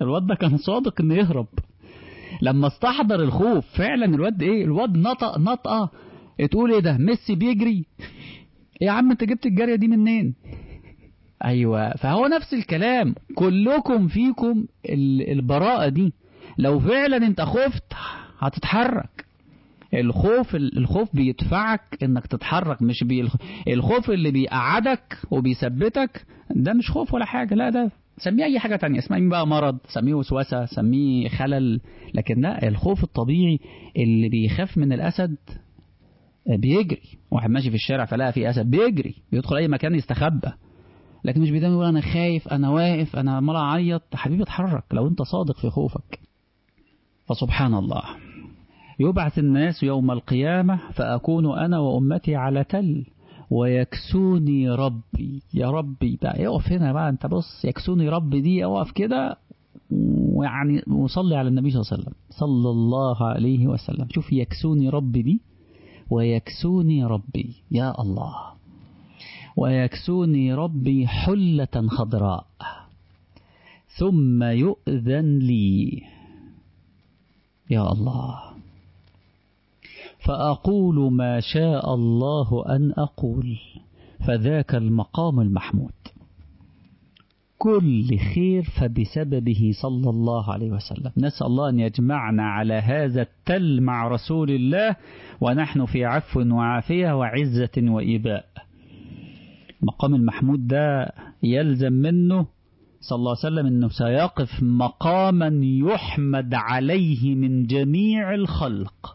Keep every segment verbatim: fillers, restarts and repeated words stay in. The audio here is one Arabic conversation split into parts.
الواد ده كان صادق انه يهرب لما استحضر الخوف فعلا. الواد ايه الواد نطق نطقه تقول ايه ده ميسي بيجري يا عم انت جبت الجارية دي منين؟ ايوه فهو نفس الكلام كلكم فيكم البراءة دي. لو فعلا انت خفت هتتحرك. الخوف الخوف بيدفعك انك تتحرك مش بي الخوف اللي بيقعدك وبيثبتك ده مش خوف ولا حاجة. لا ده سميه اي حاجة تانية اسميه بقى مرض سميه وسوسة سميه خلل. لكن لا الخوف الطبيعي اللي بيخاف من الاسد بيجري. واحد ماشي في الشارع فلاقى في اسد بيجري بيدخل اي مكان يستخبى. لكن مش بيدام يقول انا خايف انا واقف انا عمال اعيط. حبيبي اتحرك لو انت صادق في خوفك. فسبحان الله يبعث الناس يوم القيامة فأكون أنا وأمتي على تل ويكسوني ربي. يا ربي بقى اقف هنا بقى انت بص يكسوني ربي دي اقف كده ويعني وصلي على النبي صلى الله عليه وسلم صلى الله عليه وسلم. شوف يكسوني ربي دي ويكسوني ربي يا الله. ويكسوني ربي حلة خضراء ثم يؤذن لي يا الله فأقول ما شاء الله أن أقول فذاك المقام المحمود. كل خير فبسببه صلى الله عليه وسلم. نسأل الله أن يجمعنا على هذا التل مع رسول الله ونحن في عفو وعافية وعزة وإباء. مقام المحمود ده يلزم منه صلى الله عليه وسلم أنه سيقف مقاما يحمد عليه من جميع الخلق.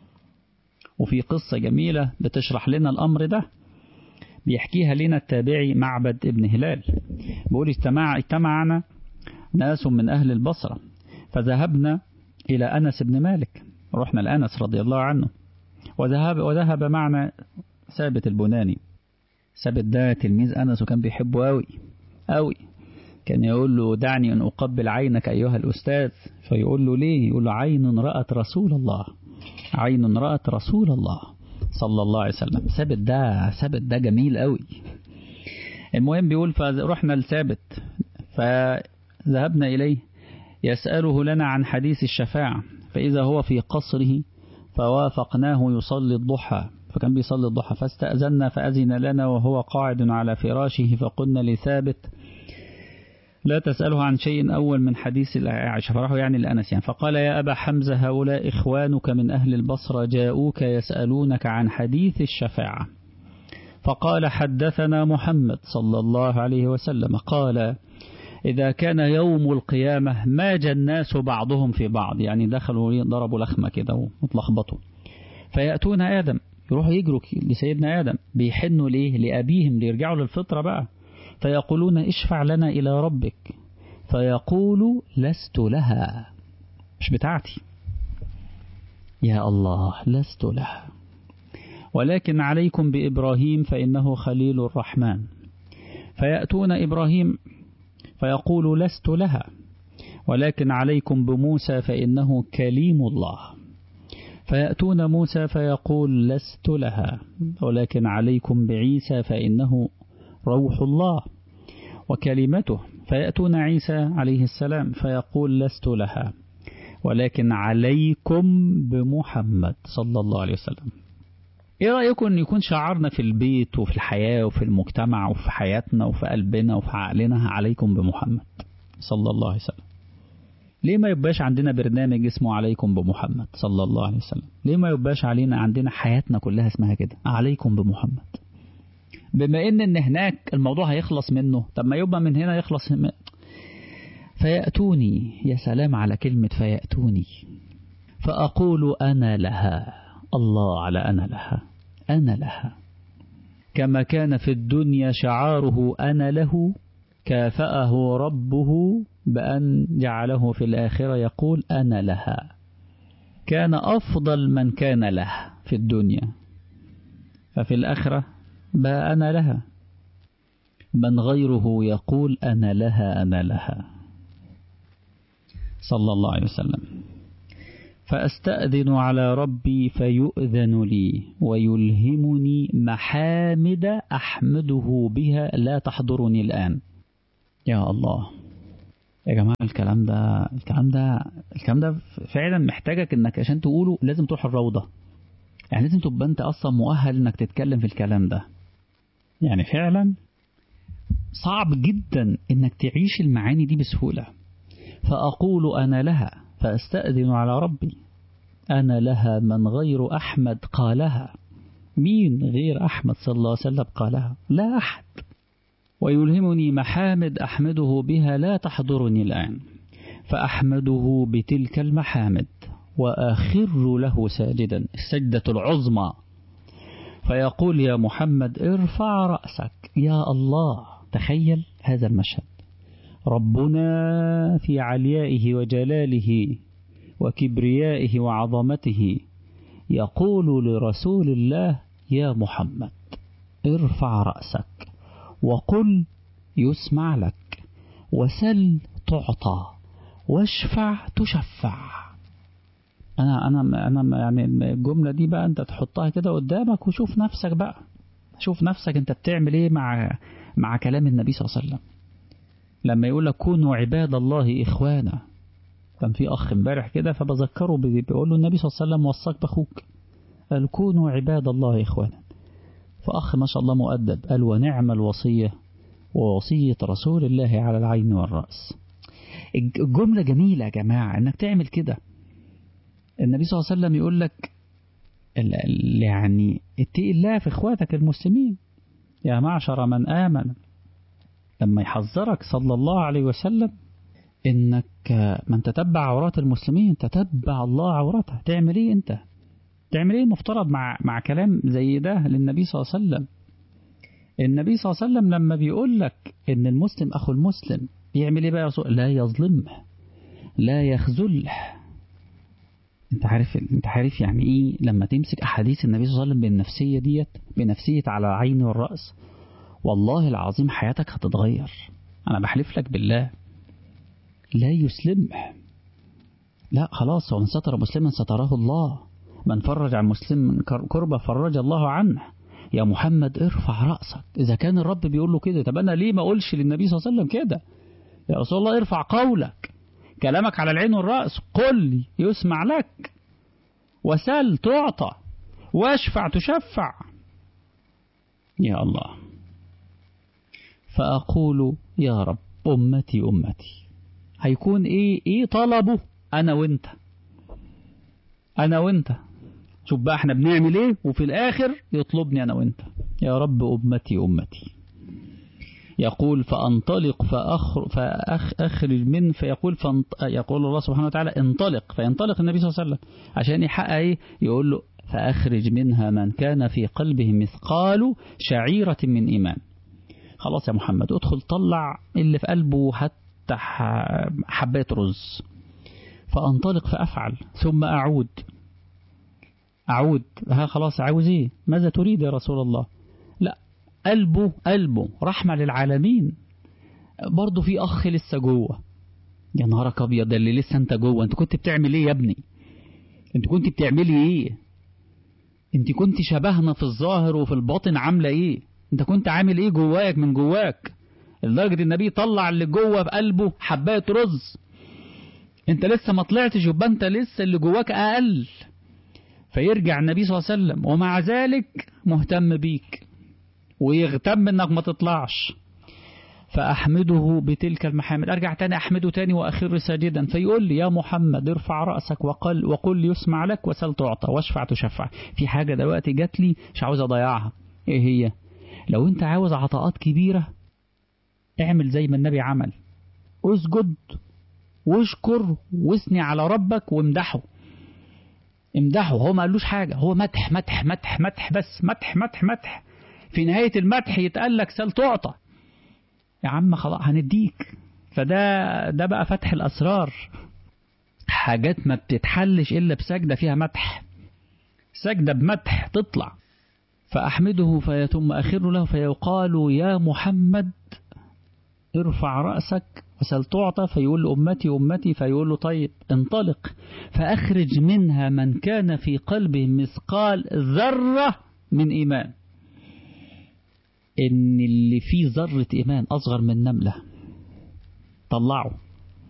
وفي قصة جميلة بتشرح لنا الأمر ده بيحكيها لنا التابعي معبد ابن هلال. بيقول اجتمع اجتمعنا ناس من أهل البصرة فذهبنا إلى أنس بن مالك. رحنا لأنس رضي الله عنه وذهب, وذهب معنا ثابت البناني. ثابت ده تلميذ أنس وكان بيحبه أوي أوي. كان يقول له دعني أن أقبل عينك أيها الأستاذ. فيقول له ليه؟ يقول له عين رأت رسول الله عين رأت رسول الله صلى الله عليه وسلم. ثابت ده ثابت ده جميل قوي. المهم بيقول فرحنا لثابت فذهبنا إليه يسأله لنا عن حديث الشفاعة فإذا هو في قصره فوافقناه يصلي الضحى. فكان بيصلي الضحى فاستأذنا فأذن لنا وهو قاعد على فراشه فقلنا لثابت لا تسأله عن شيء أول من حديث عائشة. فرحوا يعني لأنس يعني. فقال يا أبا حمزة هؤلاء إخوانك من أهل البصرة جاءوك يسألونك عن حديث الشفاعة. فقال حدثنا محمد صلى الله عليه وسلم قال إذا كان يوم القيامة ماج الناس بعضهم في بعض يعني دخلوا ضربوا لخمة كده وتلخبطوا فيأتون آدم يروحوا يجروا لسيدنا آدم بيحنوا ليه لأبيهم ليرجعوا للفطرة بقى. فيقولون اشفع لنا إلى ربك فيقول لست لها مش بتاعتي يا الله لست لها ولكن عليكم بإبراهيم فإنه خليل الرحمن. فيأتون إبراهيم فيقول لست لها ولكن عليكم بموسى فإنه كليم الله. فيأتون موسى فيقول لست لها ولكن عليكم بعيسى فإنه روح الله وكلمته. فيأتون عيسى عليه السلام فيقول لست لها ولكن عليكم بمحمد صلى الله عليه وسلم. ايه رأيكم ان يكون شعارنا في البيت وفي الحياة وفي المجتمع وفي حياتنا وفي قلبنا وفي عقلنا عليكم بمحمد صلى الله عليه وسلم؟ ليه ما يبقاش عندنا برنامج اسمه عليكم بمحمد صلى الله عليه وسلم؟ ليه ما يبقاش علينا عندنا حياتنا كلها اسمها كده عليكم بمحمد؟ بما ان ان هناك الموضوع هيخلص منه طب ما يبقى من هنا يخلص من... فيأتوني يا سلام على كلمة فيأتوني فأقول أنا لها. الله على أنا لها أنا لها. كما كان في الدنيا شعاره أنا له كافأه ربه بأن جعله في الآخرة يقول أنا لها. كان أفضل من كان له في الدنيا ففي الآخرة بقى أنا لها. من غيره يقول أنا لها أنا لها صلى الله عليه وسلم. فأستأذن على ربي فيؤذن لي ويلهمني محامد أحمده بها لا تحضرني الآن. يا الله يا جماعة الكلام ده الكلام ده الكلام ده فعلا محتاجك انك عشان تقوله لازم تروح الروضة. يعني لازم تبقى انت اصلا مؤهل انك تتكلم في الكلام ده. يعني فعلا صعب جدا انك تعيش المعاني دي بسهولة. فأقول أنا لها فأستأذن على ربي، أنا لها من غير أحمد قالها. مين غير أحمد صلى الله عليه وسلم قالها؟ لا أحد. ويلهمني محامد أحمده بها لا تحضرني الآن، فأحمده بتلك المحامد وأخر له ساجدا، السجدة العظمى، فيقول يا محمد ارفع رأسك يا الله. تخيل هذا المشهد، ربنا في عليائه وجلاله وكبريائه وعظمته يقول لرسول الله يا محمد ارفع رأسك وقل يسمع لك، وسل تعطى، واشفع تشفع. أنا أنا أنا يعني الجملة دي بقى أنت تحطها كده قدامك وشوف نفسك بقى، شوف نفسك أنت بتعمل إيه مع مع كلام النبي صلى الله عليه وسلم لما يقول لك كونوا عباد الله إخوانا. كان في أخ امبارح كده فبذكره بيقول له النبي صلى الله عليه وسلم وصاك بأخوك، قال كونوا عباد الله إخوانا. فأخ ما شاء الله مؤدب قال ونعم الوصية ووصية رسول الله على العين والرأس. الجملة جميلة يا جماعة انك تعمل كده. النبي صلى الله عليه وسلم يقول لك يعني اتقي الله في اخواتك المسلمين يا معشر من آمن، لما يحذرك صلى الله عليه وسلم انك من تتبع عورات المسلمين تتبع الله عورتها. تعمل ايه انت؟ تعمل ايه المفترض مع مع كلام زي ده للنبي صلى الله عليه وسلم؟ النبي صلى الله عليه وسلم لما بيقول لك ان المسلم اخو المسلم يعمل ايه بقى يا رسول؟ لا يظلمه، لا يخذله. انت عارف انت عارف يعني ايه لما تمسك احاديث النبي صلى الله عليه وسلم بالنفسيه ديت، بنفسيه على العين والراس، والله العظيم حياتك هتتغير. انا بحلف لك بالله. لا يسلمه، لا خلاص، ومن ستر مسلما ستره الله، من فرج عن مسلم كربة فرج الله عنه. يا محمد ارفع رأسك. إذا كان الرب بيقول له كده، طب أنا ليه ما أقولش للنبي صلى الله عليه وسلم كده؟ يا رسول الله ارفع قولك، كلامك على العين والرأس، قل لي يسمع لك، وسل تعطى، واشفع تشفع. يا الله. فأقول يا رب أمتي أمتي. هيكون إيه إيه طلبه؟ أنا وإنت، أنا وإنت. شوف بقى احنا بنعمل ايه، وفي الاخر يطلبني انا وانت يا رب امتي امتي. يقول فانطلق فأخر فاخرج من فيقول فانط... يقول الله سبحانه وتعالى انطلق، فينطلق النبي صلى الله عليه وسلم عشان يحقق ايه، يقول له فاخرج منها من كان في قلبه مثقال شعيرة من ايمان. خلاص يا محمد ادخل طلع اللي في قلبه حتى حبات رز. فانطلق فافعل ثم اعود أعود. ها خلاص عاوز إيه؟ ماذا تريد يا رسول الله؟ لا، قلبه قلبه رحمة للعالمين. برضو في أخ لسه جوه. يا نهارك أبيض، اللي لسه أنت جوه، أنت كنت بتعمل إيه يا ابني؟ أنت كنت بتعملي إيه؟ أنت كنت شبهنا في الظاهر وفي الباطن عاملة إيه؟ أنت كنت عامل إيه جواك من جواك؟ لدرجة النبي طلع اللي جوه في قلبه حباية رز. أنت لسه ما طلعتش، يبقى أنت لسه اللي جواك أقل. فيرجع النبي صلى الله عليه وسلم ومع ذلك مهتم بيك ويغتم انك ما تطلعش. فأحمده بتلك المحامد. أرجع تاني أحمده تاني وأخر ساجدا، فيقول لي يا محمد ارفع رأسك وقل وقل يسمع لك، وسل تعطى، واشفع تشفع. في حاجة دلوقتي جات لي مش عاوز أضيعها. إيه هي؟ لو أنت عاوز عطاءات كبيرة اعمل زي ما النبي عمل، اسجد واشكر واثني على ربك وامدحه. امدحه، هو ما قالوش حاجة، هو مدح مدح مدح مدح بس، مدح مدح مدح. في نهاية المدح يتقال لك سل تعطى. يا عم خلاص هنديك. فده ده بقى فتح الأسرار، حاجات ما بتتحلش إلا بسجدة فيها مدح، سجدة بمدح تطلع. فأحمده فيتم أخر له فيقال يا محمد ارفع رأسك وسل تعطى، فيقول أمتي أمتي، فيقول له طيب انطلق فأخرج منها من كان في قلبه مثقال ذرة من إيمان. إن اللي فيه ذرة إيمان أصغر من نملة طلعه.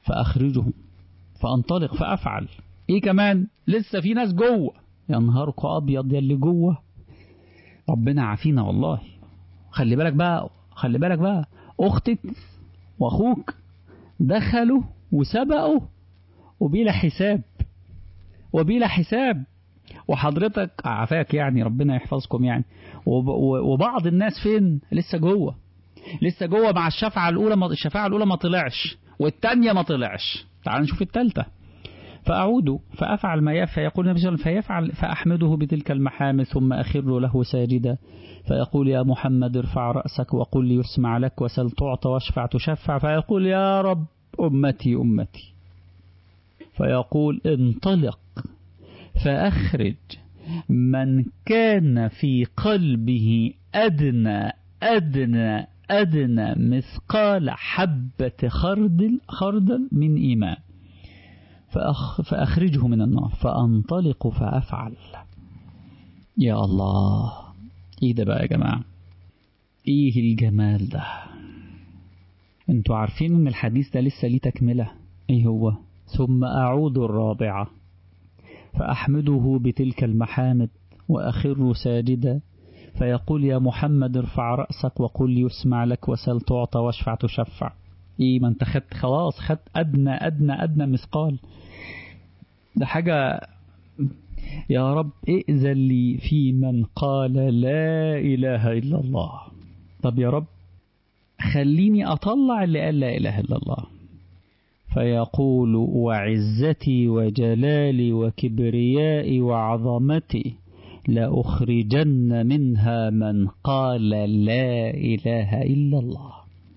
فأخرجهم فأنطلق فأفعل. إيه كمان؟ لسه في ناس جوه. يا نهارك أبيض يا اللي جوه، ربنا عافينا والله. خلي بالك بقى، خلي بالك بقى، أختك وأخوك دخلوا وسبقوا وبلا حساب، وبلا حساب، وحضرتك عافاك يعني، ربنا يحفظكم يعني، وبعض الناس فين؟ لسه جوه، لسه جوه مع الشفاعة الأولى. الشفاعة الأولى ما طلعش والتانية ما طلعش. تعال نشوف التالتة. فأعود فأفعل ما يفعل. فيقول النبي صلى الله عليه وسلم فيفعل فأحمده بتلك المحامد ثم أخر له ساجدا فيقول يا محمد ارفع رأسك وقل لي يسمع لك وسل تعطى واشفع تشفع. فيقول يا رب أمتي أمتي. فيقول انطلق فأخرج من كان في قلبه أدنى أدنى أدنى مثقال حبة خردل خردل من إيمان فأخ فأخرجه من النار. فأنطلق فأفعل. يا الله، إيه ده بقى يا جماعة؟ إيه الجمال ده؟ انتوا عارفين ان الحديث ده لسه ليه تكملة. إيه هو؟ ثم أعود الرابعة فأحمده بتلك المحامد وأخر ساجدا فيقول يا محمد ارفع رأسك وقل يسمع لك وسل تعطى واشفع تشفع. ايه، ما انت خدت خلاص، خدت أدنى أدنى أدنى مثقال. ده حاجة. يا رب ائذن لي في من قال لا إله إلا الله. طب يا رب خليني أطلع اللي قال لا إله إلا الله. فيقول وعزتي وجلالي وكبريائي وعظمتي لأخرجن منها من قال لا إله إلا الله.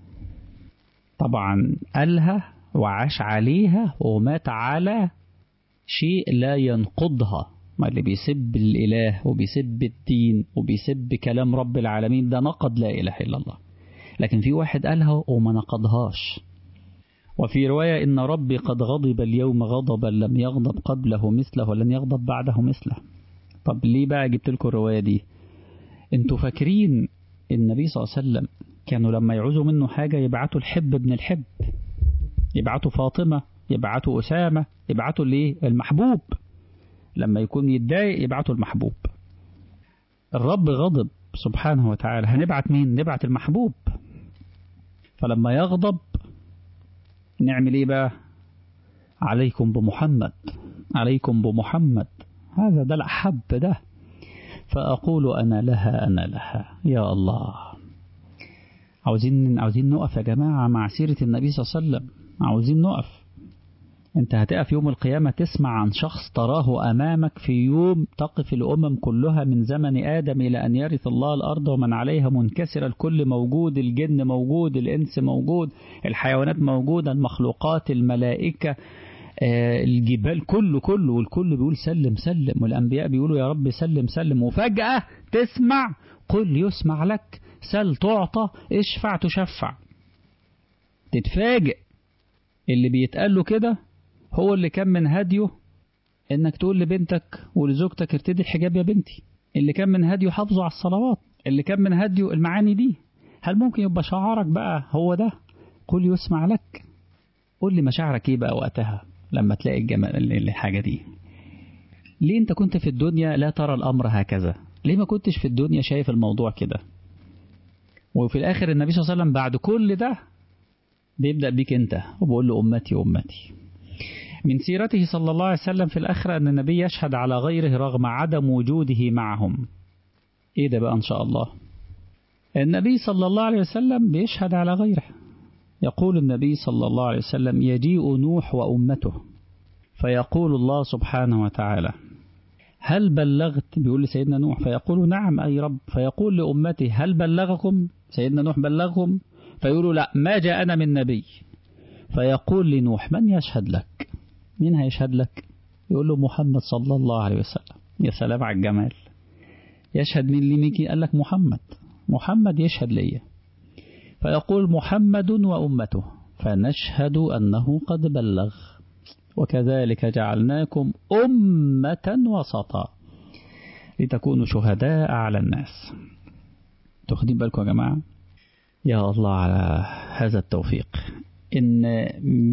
طبعا قالها وعاش عليها ومات على شيء لا ينقضها. ما اللي بيسب الإله وبيسب الدين وبيسب كلام رب العالمين ده نقض لا إله إلا الله. لكن في واحد قالها وما نقضهاش. وفي رواية إن ربي قد غضب اليوم غضبا لم يغضب قبله مثله ولن يغضب بعده مثله. طب ليه بقى جبت لكم الرواية دي؟ انتوا فاكرين النبي صلى الله عليه وسلم كانوا لما يعوزوا منه حاجة يبعتوا الحب بن الحب، يبعتوا فاطمة، يبعتوا أسامة، يبعتوا ليه المحبوب. لما يكون يتضايق يبعتوا المحبوب. الرب غضب سبحانه وتعالى، هنبعت مين؟ نبعت المحبوب. فلما يغضب نعمل ايه بقى؟ عليكم بمحمد، عليكم بمحمد، هذا ده الأحب ده. فأقول أنا لها أنا لها. يا الله، عاوزين عاوزين نقف يا جماعة مع سيرة النبي صلى الله عليه وسلم. عاوزين نقف. انت هتقف يوم القيامة تسمع عن شخص تراه أمامك في يوم تقف الأمم كلها من زمن آدم إلى أن يرث الله الأرض ومن عليها منكسر، الكل موجود، الجن موجود، الإنس موجود، الحيوانات موجودة، المخلوقات، الملائكة، الجبال، كله كله، والكل بيقول سلم سلم، والأنبياء بيقولوا يا رب سلم سلم. وفجأة تسمع قل يسمع لك، سل تعطى، اشفع تشفع. تتفاجئ اللي بيتقال له كده هو اللي كان من هديه انك تقول لبنتك ولزوجتك ارتدي الحجاب يا بنتي، اللي كان من هديه حافظوا على الصلوات، اللي كان من هديه المعاني دي. هل ممكن يبقى شعارك بقى هو ده قل يسمع لك؟ قول لي مشاعرك ايه بقى وقتها لما تلاقي الجمال الحاجة دي؟ ليه انت كنت في الدنيا لا ترى الامر هكذا؟ ليه ما كنتش في الدنيا شايف الموضوع كده؟ وفي الاخر النبي صلى الله عليه وسلم بعد كل ده بيبدأ بيك انت وبقول له امتي امتي. من سيرته صلى الله عليه وسلم في الآخرة أن النبي يشهد على غيره رغم عدم وجوده معهم. إيه ده بقى إن شاء الله؟ النبي صلى الله عليه وسلم بيشهد على غيره. يقول النبي صلى الله عليه وسلم يجيء نوح وأمته فيقول الله سبحانه وتعالى هل بلغت؟ بيقول لسيدنا نوح فيقول نعم أي رب. فيقول لأمته هل بلغكم؟ سيدنا نوح بلغهم؟ فيقولوا لا ما جاءنا من نبي. فيقول لنوح من يشهد لك؟ مين هيشهد لك؟ يقول له محمد صلى الله عليه وسلم. يا سلام على الجمال. يشهد مين لميكي؟ قال لك محمد. محمد يشهد لي. فيقول محمد وأمته فنشهد أنه قد بلغ وكذلك جعلناكم أمة وسطا لتكونوا شهداء على الناس. تاخدين بالكم يا جماعة؟ يا الله على هذا التوفيق. إن من من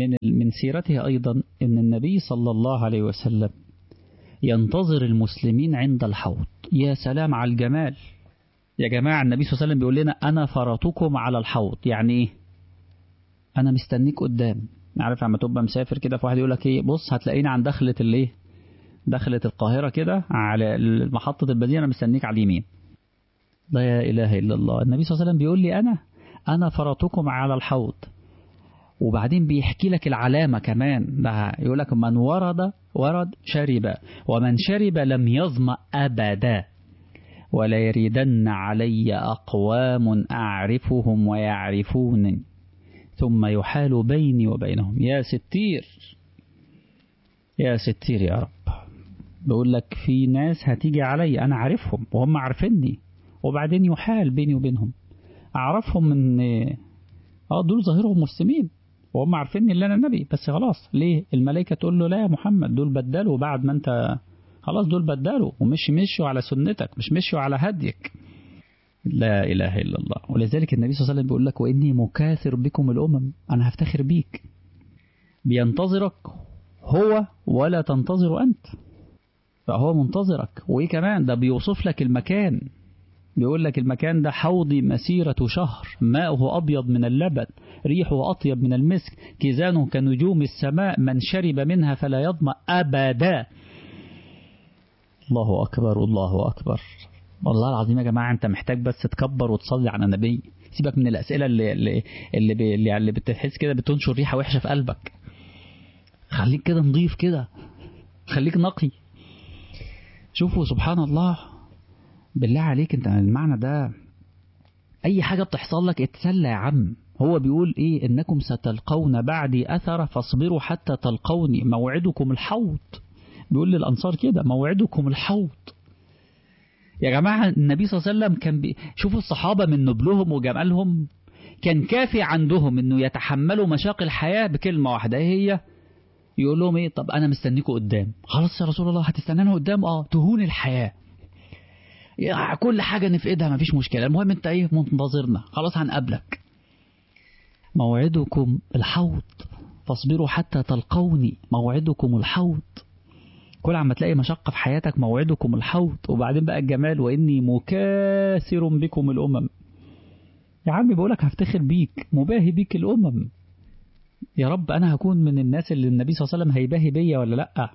من سيرته أيضا أن النبي صلى الله عليه وسلم ينتظر المسلمين عند الحوض. يا سلام على الجمال يا جماعة. النبي صلى الله عليه وسلم بيقول لنا أنا فرطكم على الحوض. يعني إيه؟ أنا مستنيك قدام. عارف لما تبقى مسافر كده، في واحد يقول لك إيه، بص هتلاقيني عند دخلة الإيه، دخلة القاهرة كده على محطة البنزين، أنا مستنيك على اليمين. لا إله إلا الله. النبي صلى الله عليه وسلم بيقول لي أنا أنا فرطكم على الحوض. وبعدين بيحكي لك العلامة كمان ده، يقول لك من ورد ورد شرب، ومن شرب لم يظمأ أبدا، ولا يريدن علي أقوام أعرفهم ويعرفونني ثم يحال بيني وبينهم. يا ستير يا ستير يا رب. بيقول لك في ناس هتيجي علي أنا عارفهم وهم عارفيني، وبعدين يحال بيني وبينهم. أعرفهم من اه دول ظاهرهم مسلمين وهم عارفيني اللي أنا النبي، بس خلاص ليه الملائكة تقول له لا يا محمد، دول بدلوا بعد ما أنت خلاص، دول بدلوا ومش مشوا على سنتك، مش مشوا على هديك. لا إله إلا الله. ولذلك النبي صلى الله عليه وسلم بيقول لك وإني مكاثر بكم الأمم، أنا هفتخر بيك. بينتظرك هو ولا تنتظر أنت، فهو منتظرك. وإيه كمان ده بيوصف لك المكان، بيقول لك المكان ده حوضي مسيرة شهر، ماؤه أبيض من اللبن، ريحه أطيب من المسك، كيزانه كنجوم السماء، من شرب منها فلا يظمأ أبدا. الله أكبر الله أكبر. والله العظيم يا جماعة أنت محتاج بس تكبر وتصلي على النبي. سيبك من الأسئلة اللي اللي اللي, بي اللي, اللي بتحس كده بتنشر ريحة وحشة في قلبك. خليك كده نضيف كده، خليك نقي. شوفوا سبحان الله، بالله عليك انت المعنى ده اي حاجة بتحصل لك اتسلى يا عم. هو بيقول ايه، انكم ستلقون بعدي اثر فاصبروا حتى تلقوني، موعدكم الحوض. بيقول للانصار كده موعدكم الحوض. يا جماعة النبي صلى الله عليه وسلم كان بي... شوفوا الصحابة من نبلهم وجمالهم، كان كافي عندهم انه يتحملوا مشاق الحياة بكلمة واحدة، هي يقول لهم ايه، طب انا مستنيكوا قدام. خلاص يا رسول الله هتستنانا قدام، اه تهون الحياة، كل حاجة نفقدها مفيش مشكلة، المهم انت ايه منتظرنا، خلاص هنقابلك. موعدكم الحوض فاصبروا حتى تلقوني، موعدكم الحوض. كل عم تلاقي مشقة في حياتك موعدكم الحوض. وبعدين بقى الجمال، وإني مكاثر بكم الأمم. يا عمي بقولك هفتخر بيك، مباهي بيك الأمم. يا رب أنا هكون من الناس اللي النبي صلى الله عليه وسلم هيباهي بيا ولا لأ؟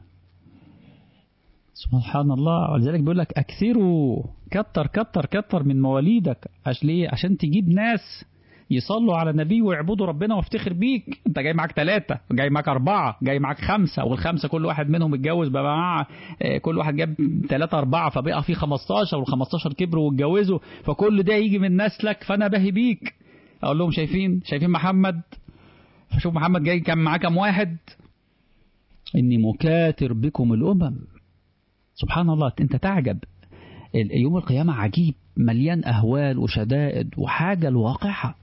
سبحان الله. ولذلك بيقول لك أكثروا، كتر كتر كتر من مواليدك. عشان ليه؟ عشان تجيب ناس يصلوا على النبي ويعبدوا ربنا وافتخر بيك. انت جاي معاك ثلاثة، جاي معاك أربعة، جاي معاك خمسة، والخمسة كل واحد منهم اتجوز بقى مع كل واحد جاب ثلاثة أربعة، فبقى في خمستاشر، والخمستاشر كبروا واتجوزوا، فكل ده يجي من نسلك، فأنا باهي بيك. أقول لهم شايفين شايفين محمد، فشوف محمد جاي كان معاه كم واحد. إني مكاثر بكم الأمم. سبحان الله. انت تعجب، يوم القيامة عجيب، مليان أهوال وشدائد وحاجة الواقعة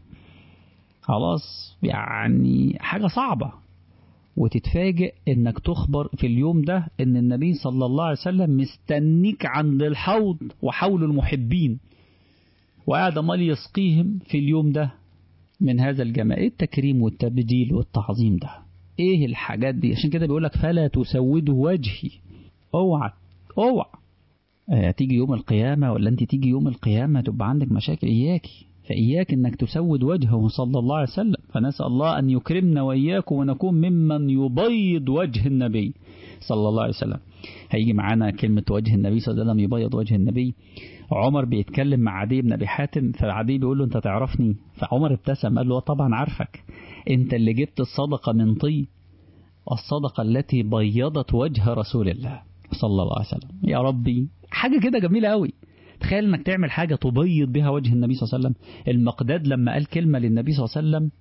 خلاص يعني حاجة صعبة. وتتفاجئ انك تخبر في اليوم ده ان النبي صلى الله عليه وسلم مستنيك عند الحوض وحول المحبين، وقاعد مال يسقيهم في اليوم ده من هذا الجمال. ايه التكريم والتبجيل والتعظيم ده؟ ايه الحاجات دي؟ عشان كده بيقولك فلا تسودوا وجهي. اوعى اوعى اه تيجي يوم القيامة، ولا انت تيجي يوم القيامة تبقى عندك مشاكل. اياكي فإياك أنك تسود وجهه صلى الله عليه وسلم. فنسأل الله أن يكرمنا وإياكم ونكون ممن يبيض وجه النبي صلى الله عليه وسلم. هيجي معانا كلمة وجه النبي صلى الله عليه وسلم، يبيض وجه النبي. عمر بيتكلم مع عدي بن أبي حاتم، فعدي بيقول له أنت تعرفني؟ فعمر ابتسم قال له طبعا عارفك، أنت اللي جبت الصدقة من طي، الصدقة التي بيضت وجه رسول الله صلى الله عليه وسلم. يا ربي حاجة كده جميلة قوي. تخيل انك تعمل حاجة تبيض بها وجه النبي صلى الله عليه وسلم. المقداد لما قال كلمة للنبي صلى الله عليه وسلم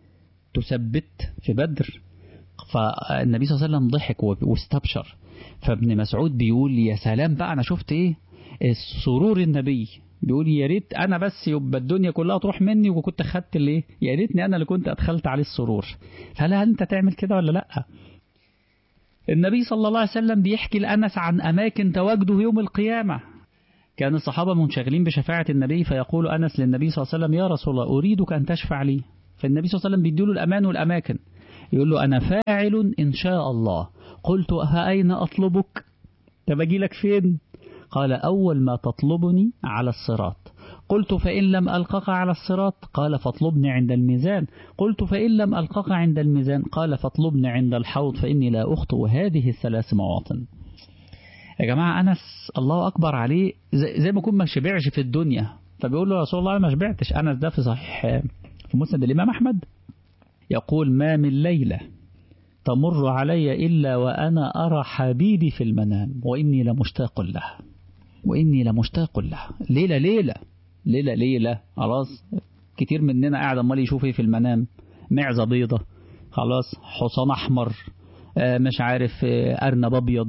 تثبت في بدر، فالنبي صلى الله عليه وسلم ضحك واستبشر. فابن مسعود بيقول يا سلام بقى، انا شفت ايه سرور النبي، بيقول يا ريت انا بس يبقى الدنيا كلها تروح مني وكنت خدت الايه، يا ريتني انا اللي كنت ادخلت عليه السرور. فهل انت تعمل كده ولا لا؟ النبي صلى الله عليه وسلم بيحكي لأنس عن أماكن تواجده يوم القيامة. كان الصحابة منشغلين بشفاعة النبي، فيقول أنس للنبي صلى الله عليه وسلم يا رسول الله أريدك أن تشفع لي. فالنبي صلى الله عليه وسلم بيديله الأمان والأماكن. يقول له أنا فاعل إن شاء الله. قلت فأين أطلبك؟ طب أجي لك فين؟ قال أول ما تطلبني على الصراط. قلت فإن لم ألقك على الصراط؟ قال فاطلبني عند الميزان. قلت فإن لم ألقك عند الميزان؟ قال فاطلبني عند الحوض فإني لا أخطئ هذه الثلاث مواطن. يا جماعة أنس الله أكبر عليه زي, زي ما يكون ما شبعش في الدنيا، فبيقول له رسول الله أنا ما شبعتش. أنس ده في صحيح في مسند الإمام أحمد يقول ما من ليلة تمر علي إلا وأنا أرى حبيبي في المنام وإني لمشتاق له وإني لمشتاق له. ليلة ليلة ليلة ليلة خلاص. كتير مننا قاعد امال يشوف ايه في المنام؟ معزة بيضة خلاص، حصان أحمر، آه مش عارف آه أرنب أبيض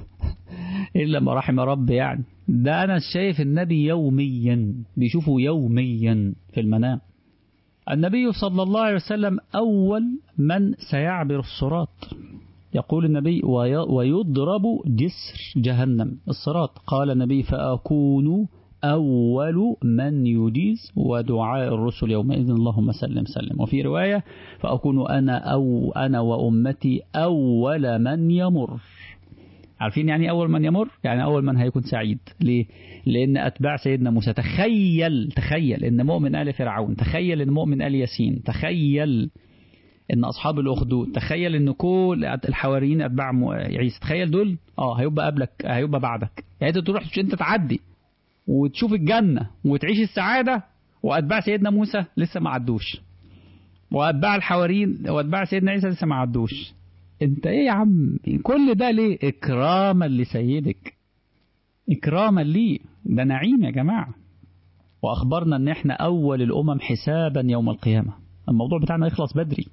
إلا ما رحم رب. يعني ده أنا شايف النبي يوميا بيشوفه يوميا في المنام. النبي صلى الله عليه وسلم أول من سيعبر الصراط. يقول النبي ويضرب جسر جهنم الصراط. قال النبي فأكون أول من يجيز ودعاء الرسل يومئذ اللهم سلم سلم. وفي رواية فأكون أنا أو أنا وأمتي أول من يمر. عارفين يعني أول من يمر؟ يعني أول من هيكون سعيد. ليه؟ لأن أتباع سيدنا موسى. تخيل تخيل إن مؤمن آل فرعون، تخيل إن مؤمن آل ياسين، تخيل إن أصحاب الأخدود، تخيل إن كل الحواريين أتباع عيسى، تخيل دول آه هيبقى قبلك هيبقى بعدك. يعني أنت تروح أنت تعدي وتشوف الجنة وتعيش السعادة، وأتباع سيدنا موسى لسه ما عدوش، وأتباع الحواريين وأتباع سيدنا عيسى لسه ما عدوش. انت ايه يا عم كل ده ليه؟ اكراما لسيدك، اكراما ليه. ده نعيم يا جماعة. واخبرنا ان احنا اول الامم حسابا يوم القيامة. الموضوع بتاعنا يخلص بدري.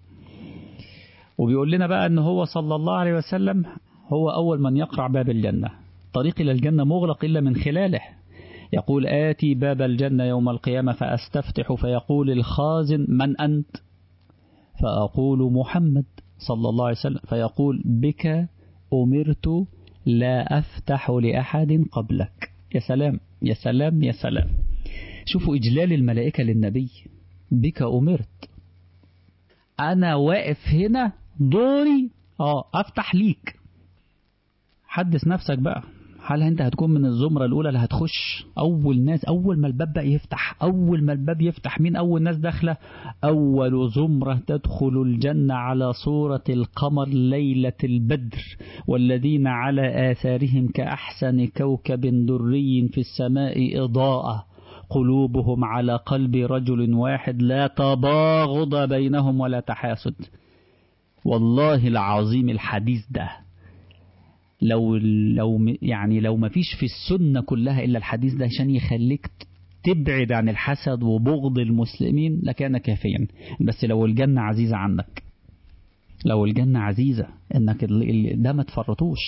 وبيقول لنا بقى ان هو صلى الله عليه وسلم هو اول من يقرع باب الجنة. طريق الى الجنة مغلق الا من خلاله. يقول آتي باب الجنة يوم القيامة فاستفتح فيقول الخازن من انت؟ فاقول محمد صلى الله عليه وسلم. فيقول بك أمرت لا أفتح لأحد قبلك. يا سلام يا سلام يا سلام. شوفوا إجلال الملائكة للنبي. بك أمرت، أنا واقف هنا دوري آه أفتح ليك. حدث نفسك بقى، هل أنت هتكون من الزمرة الأولى اللي هتخش أول ناس؟ أول ما الباب بقى يفتح، أول ما الباب يفتح مين أول ناس داخلة؟ أول زمرة تدخل الجنة على صورة القمر ليلة البدر، والذين على آثارهم كأحسن كوكب دري في السماء إضاءة، قلوبهم على قلب رجل واحد لا تباغض بينهم ولا تحاسد. والله العظيم الحديث ده لو لو يعني لو ما فيش في السنة كلها إلا الحديث ده عشان يخليك تبعد عن الحسد وبغض المسلمين لكان كافيا. بس لو الجنة عزيزة عنك، لو الجنة عزيزة إنك ده ما تفرطوش.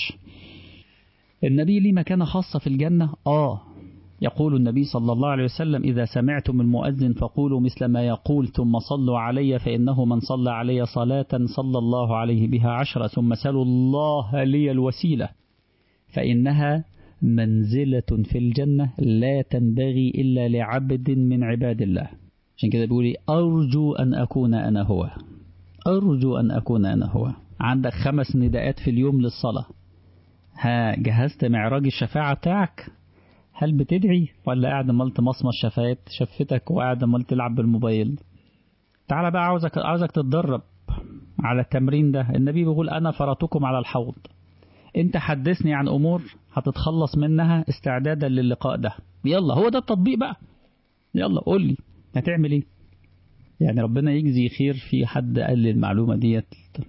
النبي ليه مكانة خاصة في الجنة. آه يقول النبي صلى الله عليه وسلم إذا سمعتم المؤذن فقولوا مثل ما يقول ثم صلوا علي فإنه من صلى علي صلاة صلى الله عليه بها عشرة ثم سلوا الله لي الوسيلة فإنها منزلة في الجنة لا تنبغي إلا لعبد من عباد الله. عشان كده بيقولي أرجو أن أكون أنا هو، أرجو أن أكون أنا هو. عندك خمس نداءات في اليوم للصلاة. ها جهزت معراج الشفاعة بتاعك؟ هل بتدعي ولا قاعد مال تمصمص شفايت شفتك وقاعد مال تلعب بالموبايل؟ تعال بقى عاوزك عاوزك تتدرب على التمرين ده. النبي بيقول أنا فرطكم على الحوض. انت حدثني عن أمور هتتخلص منها استعدادا للقاء ده. يلا هو ده التطبيق بقى. يلا قول لي هتعمل ايه. يعني ربنا يجزي خير. في حد قال لي المعلومة ديت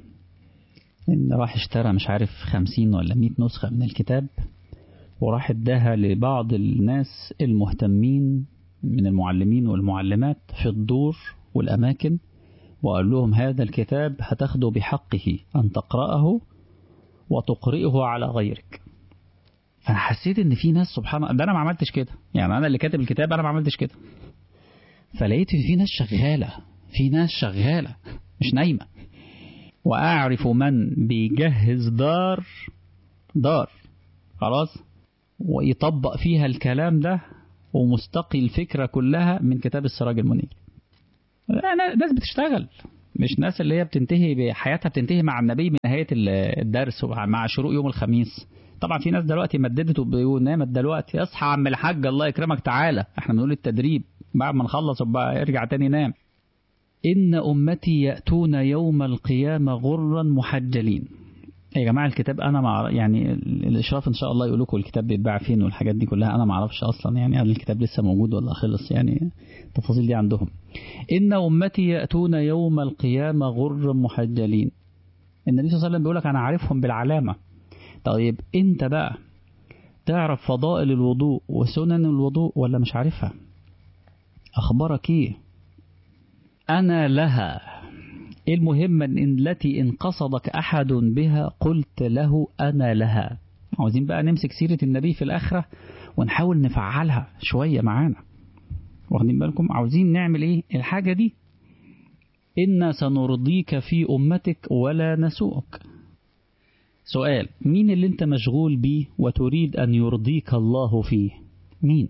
ان راح اشترى مش عارف خمسين ولا مئة نسخة من الكتاب وراح اداها لبعض الناس المهتمين من المعلمين والمعلمات في الدور والأماكن، وقال لهم هذا الكتاب هتاخده بحقه أن تقرأه وتقرئه على غيرك. فأنا حسيت إن في ناس سبحان الله، ده أنا ما عملتش كده، يعني أنا اللي كاتب الكتاب أنا ما عملتش كده. فلقيت إن في ناس شغالة، في ناس شغالة مش نايمة. وأعرف من بيجهز دار دار خلاص ويطبق فيها الكلام ده ومستقي الفكرة كلها من كتاب السراج المنير. ناس بتشتغل مش ناس اللي هي بتنتهي بحياتها بتنتهي مع النبي من نهاية الدرس ومع شروق يوم الخميس. طبعا في ناس دلوقتي مددت ونامت دلوقتي، اصحى عم الحاج الله يكرمك تعالى، احنا بنقول التدريب بعد ما نخلص وبقى ارجع تاني نام. إن أمتي يأتون يوم القيامة غرا محجلين. يا جماعة الكتاب أنا مع يعني الإشراف إن شاء الله يقول لكم الكتاب بيتباع فين والحاجات دي كلها، أنا ما أعرفش أصلا يعني هل الكتاب لسه موجود ولا خلص، يعني التفاصيل دي عندهم. إن أمتي يأتون يوم القيامة غرا محجلين. النبي صلى الله عليه وسلم بيقول لك أنا عارفهم بالعلامة. طيب أنت بقى تعرف فضائل الوضوء وسنن الوضوء ولا مش عارفها؟ أخبارك إيه؟ أنا لها. المهم إن التي إن قصدك أحد بها قلت له أنا لها. عاوزين بقى نمسك سيرة النبي في الآخرة ونحاول نفعلها شوية معانا، واخدين بالكم؟ عاوزين نعمل إيه الحاجة دي؟ إنا سنرضيك في أمتك ولا نسوءك. سؤال، مين اللي انت مشغول بيه وتريد أن يرضيك الله فيه؟ مين؟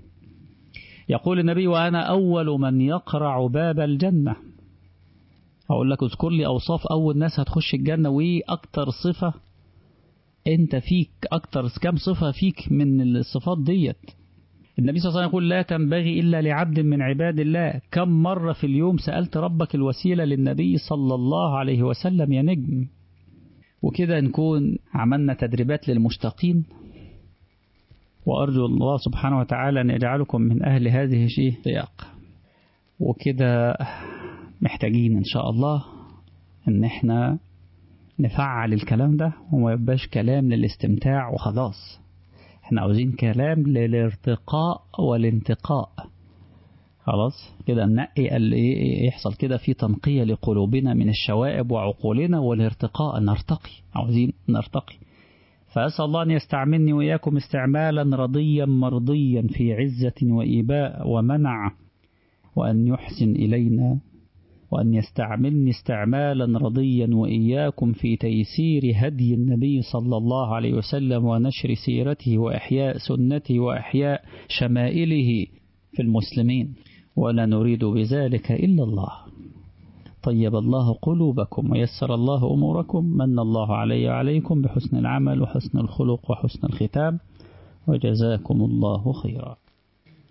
يقول النبي وأنا أول من يقرع باب الجنة. أقول لك اذكر لي أوصاف أول ناس هتخش الجنة، وإيه أكتر صفة أنت فيك، أكتر كم صفة فيك من الصفات ديت. النبي صلى الله عليه وسلم يقول لا تنبغي إلا لعبد من عباد الله. كم مرة في اليوم سألت ربك الوسيلة للنبي صلى الله عليه وسلم يا نجم؟ وكده نكون عملنا تدريبات للمشتاقين، وأرجو الله سبحانه وتعالى أن يجعلكم من أهل هذه السياق. وكده محتاجين إن شاء الله إن احنا نفعل الكلام ده وما يبقاش كلام للاستمتاع وخلاص. احنا عاوزين كلام للارتقاء والانتقاء. خلاص كده ننقي اللي يحصل كده في تنقية لقلوبنا من الشوائب وعقولنا والارتقاء، نرتقي، عاوزين نرتقي. فأسأل الله أن يستعملني وإياكم استعمالا رضيا مرضيا في عزة وإيباء ومنع، وأن يحسن إلينا، وأن يستعملني استعمالا رضيا وإياكم في تيسير هدي النبي صلى الله عليه وسلم ونشر سيرته وإحياء سنته وإحياء شمائله في المسلمين، ولا نريد بذلك إلا الله. طيب الله قلوبكم ويسر الله أموركم، من الله علي وعليكم بحسن العمل وحسن الخلق وحسن الختام، وجزاكم الله خيرا.